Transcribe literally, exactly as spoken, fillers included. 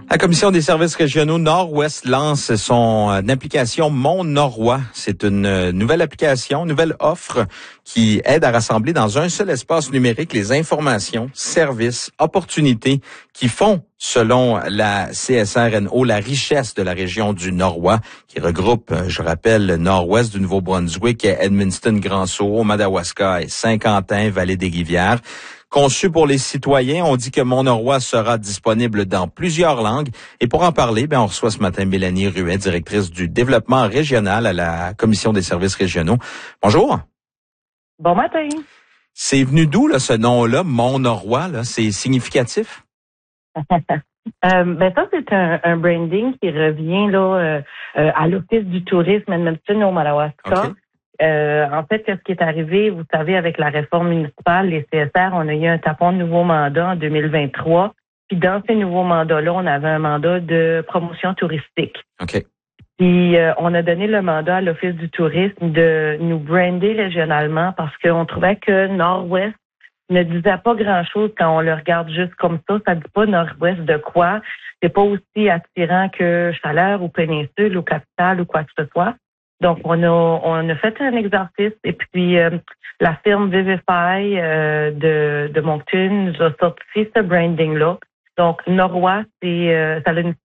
La Commission des services régionaux Nord-Ouest lance son euh, application Mon Norois. C'est une euh, nouvelle application, une nouvelle offre qui aide à rassembler dans un seul espace numérique les informations, services, opportunités qui font, selon la C S R N O, la richesse de la région du Norois, qui regroupe, euh, je rappelle, le nord-ouest du Nouveau-Brunswick, Edmundston, Grand-Sault, Madawaska et Saint-Quentin, Vallée-des-Rivières. Conçu pour les citoyens, on dit que Mon Norois sera disponible dans plusieurs langues. Et pour en parler, ben on reçoit ce matin Mélanie Ruet, directrice du développement régional à la Commission des services régionaux. Bonjour. Bon matin. C'est venu d'où là, ce nom-là, Mon Norois? Là? C'est significatif? euh, ben ça, c'est un, un branding qui revient là euh, euh, à l'Office du tourisme Edmundston au Madawaska. Okay. Euh, en fait, ce qui est arrivé, vous savez, avec la réforme municipale, les C S R, on a eu un tapon de nouveaux mandats en deux mille vingt-trois. Puis dans ces nouveaux mandats-là, on avait un mandat de promotion touristique. OK. Puis euh, on a donné le mandat à l'Office du tourisme de nous brander régionalement parce qu'on trouvait que Nord-Ouest ne disait pas grand-chose quand on le regarde juste comme ça. Ça dit pas Nord-Ouest de quoi. C'est pas aussi attirant que Chaleur ou Péninsule ou Capitale ou quoi que ce soit. Donc, on a on a fait un exercice et puis euh, la firme Vivify euh, de, de Moncton nous a sorti ce branding-là. Donc, Norois, c'est, euh, ça a une